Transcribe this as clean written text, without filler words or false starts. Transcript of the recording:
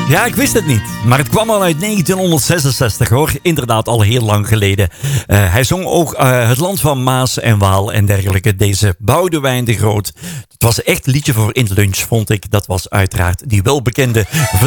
Ja, ik wist het niet. Maar het kwam al uit 1966 hoor. Inderdaad al heel lang geleden. Hij zong ook Het Land van Maas en Waal en dergelijke. Deze Boudewijn de Groot. Het was echt een liedje voor in lunch, vond ik. Dat was uiteraard die welbekende